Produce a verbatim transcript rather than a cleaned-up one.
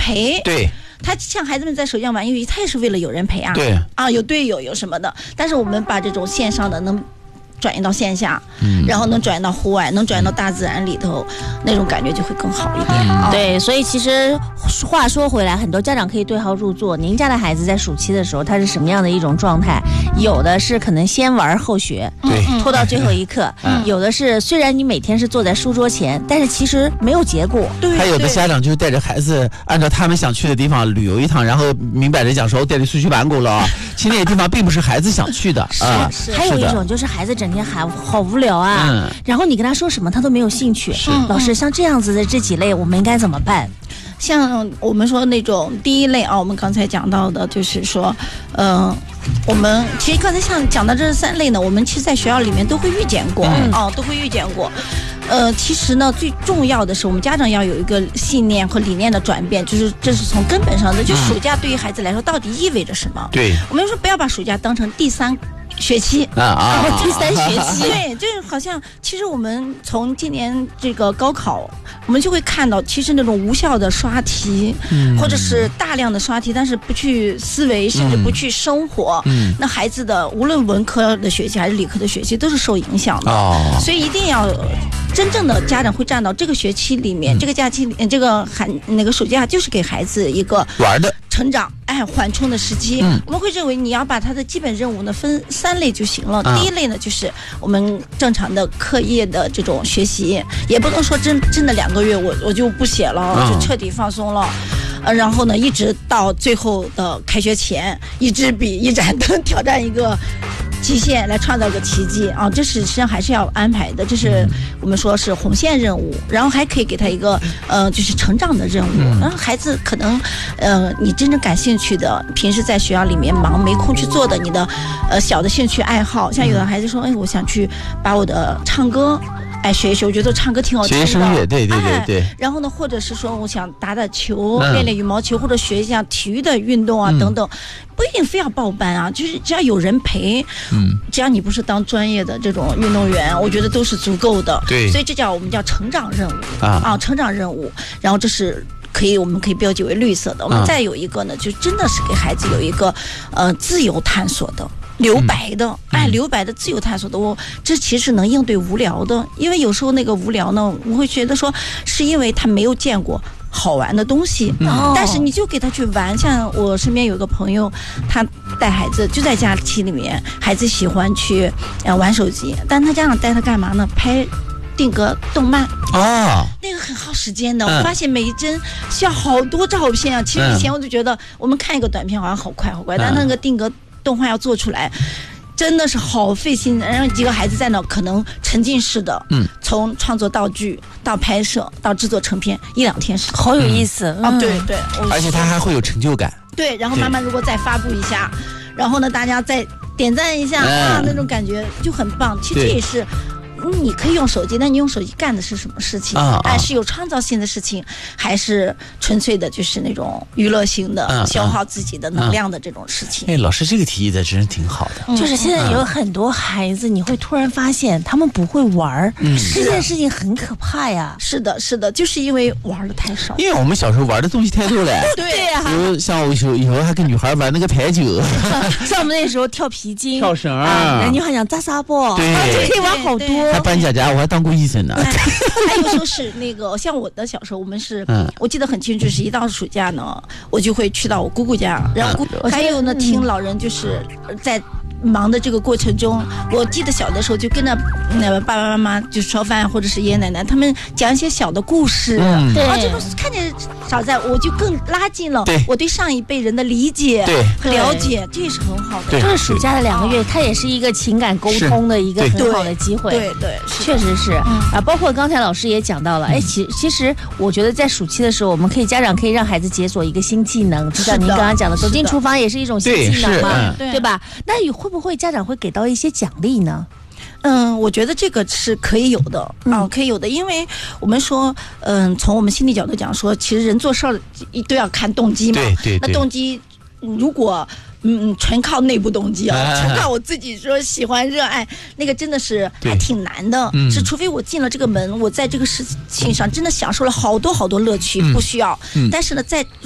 陪。 对。 他像孩子们在手机上玩游戏，他也是为了有人陪啊。 对啊，有队友有什么的。但是我们把这种线上的能转移到线下，嗯，然后能转移到户外，能转移到大自然里头，那种感觉就会更好一点。 嗯啊、 对，所以其实话说回来，很多家长可以对号入座。您家的孩子在暑期的时候，他是什么样的一种状态？有的是可能先玩后学， 对， 拖到最后一刻；嗯、有的是虽然你每天是坐在书桌前，但是其实没有结果。 对， 还有的家长就带着孩子按照他们想去的地方旅游一趟，然后明摆着讲说带你出去玩够了，其实那些地方并不是孩子想去的。 是、 啊、 是。还有一种就是孩子整天喊好无聊啊、嗯，然后你跟他说什么他都没有兴趣。老师，像这样子的这几类，我们应该怎么办？ 像我们说那种第一类啊，我们刚才讲到的，就是说，嗯、呃，我们其实刚才像讲到这三类呢，我们其实在学校里面都会遇见过，嗯、哦，都会遇见过。呃，其实呢，最重要的是我们家长要有一个信念和理念的转变，就是这是从根本上的。就暑假对于孩子来说，到底意味着什么？ 对， 我们说不要把暑假当成第三学期啊啊， 然后第三学期，对，就是好像其实我们从今年这个高考，我们就会看到，其实那种无效的刷题，嗯、或者是大量的刷题，但是不去思维，甚至不去生活，嗯、那孩子的无论文科的学习还是理科的学习都是受影响的。哦，所以一定要真正的家长会站到这个学期里面，嗯、这个假期，这个寒那个暑假就是给孩子一个玩的成长，哎，缓冲的时机。嗯、我们会认为你要把他的基本任务呢分三类就行了。啊、第一类呢就是我们正常的课业的这种学习，也不能说真真的两个月我我就不写了，啊、就彻底放松了。呃，然后呢，一直到最后的开学前，一支笔一盏灯挑战一个极限来创造个奇迹啊！这是实际上还是要安排的，这是我们说是红线任务，然后还可以给他一个呃，就是成长的任务。然后孩子可能呃，你真正感兴趣的，平时在学校里面忙没空去做的，你的呃小的兴趣爱好，像有的孩子说，哎，我想去把我的唱歌。哎，学一学，我觉得唱歌挺好听的。 学声乐，对对对对、 哎。然后呢，或者是说，我想打打球，嗯、练练羽毛球，或者学一下体育的运动啊，嗯、等等，不一定非要报班啊，就是只要有人陪，嗯，只要你不是当专业的这种运动员，我觉得都是足够的。 对， 所以这叫我们叫成长任务啊啊，成长任务。然后这是可以，我们可以标记为绿色的。我们再有一个呢，就真的是给孩子有一个呃自由探索的。留白的，哎，留白的自由探索的，我这其实能应对无聊的，因为有时候那个无聊呢，我会觉得说，是因为他没有见过好玩的东西，嗯、但是你就给他去玩。像我身边有个朋友，他带孩子就在假期里面，孩子喜欢去呃玩手机，但他家长带他干嘛呢？拍定格动漫啊， 那个很耗时间的。我发现每一帧需要好多照片啊。其实以前我就觉得，我们看一个短片好像好快好快，但那个定格动画要做出来，真的是好费心。然后几个孩子在那可能沉浸式的，嗯，从创作道具到拍摄到制作成片，一两天时间， 好有意思啊！ 嗯、对对， 而且他还会有成就感。 对，然后妈妈如果再发布一下，然后呢，大家再点赞一下，嗯、啊，那种感觉就很棒。其实这也是。你可以用手机，但你用手机干的是什么事情？啊、哎，是有创造性的事情，还是纯粹的就是那种娱乐性的、啊、消耗自己的能量的这种事情？ 哎，老师这个提议的真是挺好的。 嗯、就是现在有很多孩子，你会突然发现他们不会玩，嗯、这件事情很可怕呀。 是的，是的，就是因为玩的太少。 因为我们小时候玩的东西太多了。 对呀、啊， 比如像我有时候有时候还跟女孩玩那个牌九， 像我们那时候跳皮筋、 跳绳啊，你还想扎沙包， 对， 啊、就可以玩好多。 还搬家家，我还当过医生呢。 还有时候是那个，像我的小时候，我们是，嗯、我记得很清楚，是一到暑假呢，我就会去到我姑姑家，然后姑、嗯、还有呢，听老人就是在。忙的这个过程中，我记得小的时候就跟着那爸爸妈妈就烧饭，或者是爷爷奶奶他们讲一些小的故事，嗯、啊，这种看见少在，我就更拉近了我对上一辈人的理解和了解，这也是很好的。 就是暑假的两个月，它也是一个情感沟通的一个很好的机会。 对 对, 对， 确实是、嗯、啊。包括刚才老师也讲到了，哎，其其实我觉得在暑期的时候，我们可以家长可以让孩子解锁一个新技能，就像您刚刚讲的，走进厨房也是一种新技能嘛，对, 对吧？那有会不会家长会给到一些奖励呢？ 嗯，我觉得这个是可以有的啊，可以有的，因为我们说，嗯，从我们心理角度讲说，其实人做事儿都要看动机嘛， 对对对， 那动机如果。嗯，纯靠内部动机啊，纯靠我自己说喜欢热爱，那个真的是还挺难的。嗯、是除非我进了这个门，我在这个事情上真的享受了好多好多乐趣，嗯、不需要。嗯、但是呢，在